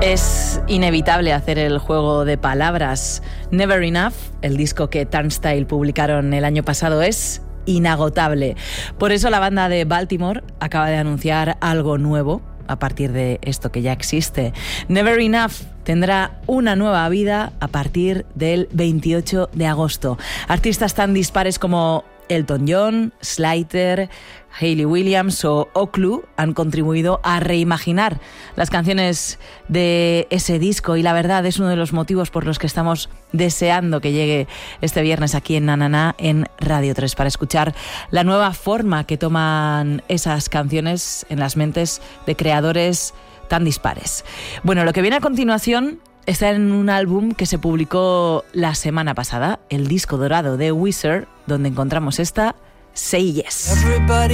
Es inevitable hacer el juego de palabras. Never Enough, el disco que Turnstile publicaron el año pasado, es inagotable. Por eso la banda de Baltimore acaba de anunciar algo nuevo a partir de esto que ya existe. Never Enough tendrá una nueva vida a partir del 28 de agosto. Artistas tan dispares como Elton John, Slater, Hayley Williams o Oklahoma han contribuido a reimaginar las canciones de ese disco, y la verdad es uno de los motivos por los que estamos deseando que llegue este viernes aquí en Na Na Na en Radio 3 para escuchar la nueva forma que toman esas canciones en las mentes de creadores tan dispares. Bueno, lo que viene a continuación está en un álbum que se publicó la semana pasada, el disco dorado de Weezer, donde encontramos esta Say Yes.